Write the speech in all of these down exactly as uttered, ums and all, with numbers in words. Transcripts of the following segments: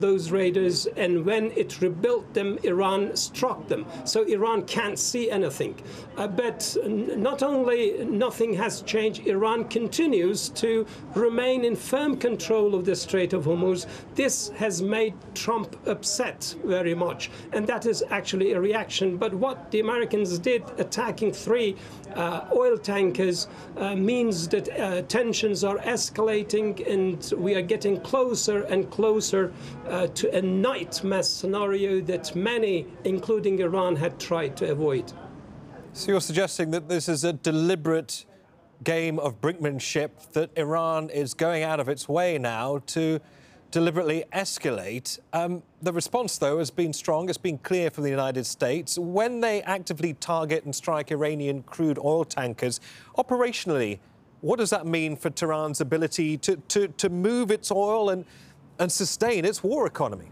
those raiders, and when it rebuilt them, Iran struck them. So Iran can't see anything. Uh, but not only nothing has changed, Iran continues to remain in firm control of the Strait of Hormuz. This has made Trump upset very much, and that is actually a reaction. But what the Americans did, attacking three uh, oil tankers, uh, means that uh, tensions are escalating, and we are getting closer and closer Uh, to a nightmare scenario that many, including Iran, had tried to avoid. So you're suggesting that this is a deliberate game of brinkmanship, that Iran is going out of its way now to deliberately escalate. Um, the response, though, has been strong. It's been clear from the United States. When they actively target and strike Iranian crude oil tankers, operationally, what does that mean for Tehran's ability to, to, to move its oil and and sustain its war economy?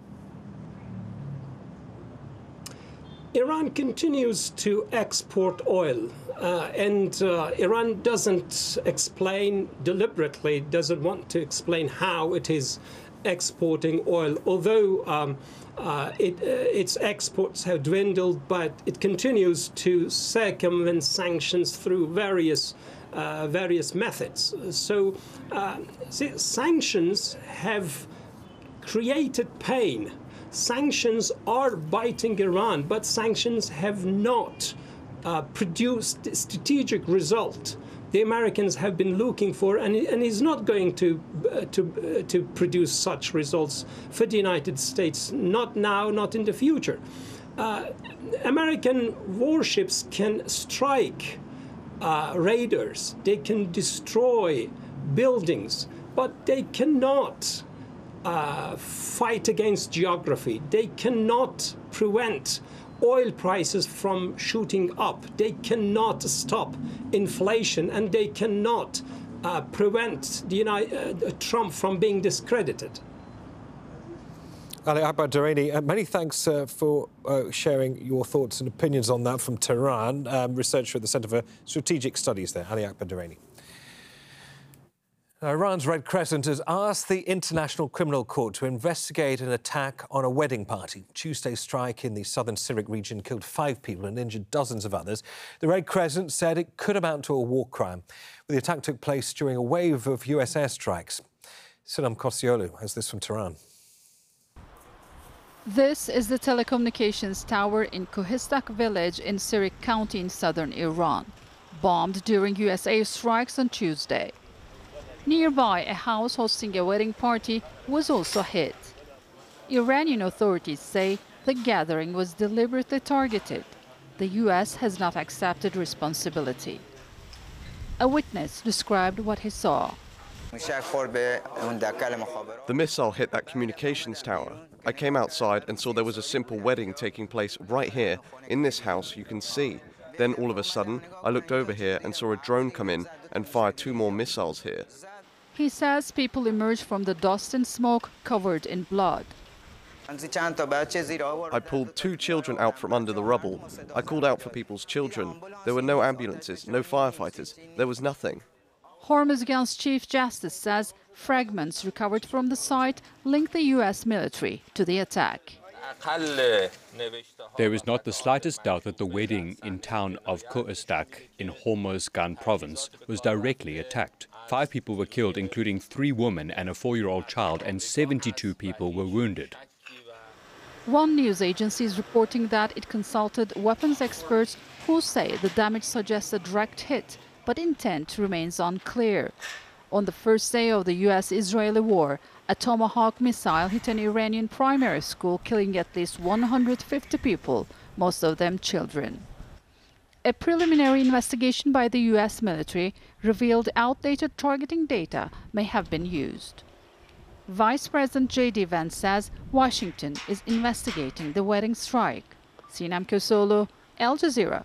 Iran continues to export oil, uh, and uh, Iran doesn't explain deliberately, doesn't want to explain how it is exporting oil, although um, uh, it, uh, its exports have dwindled, but it continues to circumvent sanctions through various uh, various methods. So uh, see, sanctions have created pain. Sanctions are biting Iran, but sanctions have not uh, produced the strategic result the Americans have been looking for, and, and is not going to uh, to uh, to produce such results for the United States, not now, not in the future. Uh, American warships can strike uh, raiders, they can destroy buildings, but they cannot Uh, fight against geography. They cannot prevent oil prices from shooting up. They cannot stop inflation, and they cannot uh, prevent the United, uh, Trump from being discredited. Ali Akbar Durrani, uh, many thanks uh, for uh, sharing your thoughts and opinions on that from Tehran, um, researcher at the Centre for Strategic Studies there, Ali Akbar Durrani. Now, Iran's Red Crescent has asked the International Criminal Court to investigate an attack on a wedding party. Tuesday's strike in the southern Syriac region killed five people and injured dozens of others. The Red Crescent said it could amount to a war crime. The attack took place during a wave of U S airstrikes. Sinam Kosiolu has this from Tehran. This is the telecommunications tower in Kohistak village in Syriac County in southern Iran, bombed during U S airstrikes on Tuesday. Nearby, a house hosting a wedding party was also hit. Iranian authorities say the gathering was deliberately targeted. The U S has not accepted responsibility. A witness described what he saw. The missile hit that communications tower. I came outside and saw there was a simple wedding taking place right here, in this house you can see. Then all of a sudden, I looked over here and saw a drone come in and fire two more missiles here. He says people emerged from the dust and smoke covered in blood. I pulled two children out from under the rubble. I called out for people's children. There were no ambulances, no firefighters. There was nothing. Hormuzgan's Chief Justice says fragments recovered from the site link the U S military to the attack. There is not the slightest doubt that the wedding in town of Kohistak in Hormuzgan province was directly attacked. Five people were killed, including three women and a four-year-old child, and seventy-two people were wounded. One news agency is reporting that it consulted weapons experts who say the damage suggests a direct hit, but intent remains unclear. On the first day of the U S Israeli war, a Tomahawk missile hit an Iranian primary school, killing at least one hundred fifty people, most of them children. A preliminary investigation by the U S military revealed outdated targeting data may have been used. Vice President J D Vance says Washington is investigating the wedding strike. Sinam Kosiolu, Al Jazeera.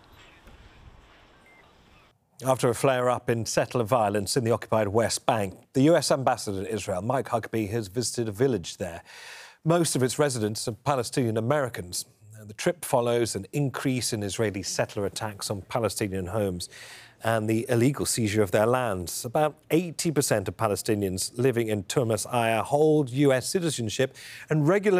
After a flare-up in settler violence in the occupied West Bank, the U S ambassador to Israel, Mike Huckabee, has visited a village there. Most of its residents are Palestinian Americans. The trip follows an increase in Israeli settler attacks on Palestinian homes and the illegal seizure of their lands. About eighty percent of Palestinians living in Tumas Aya hold U S citizenship and regularly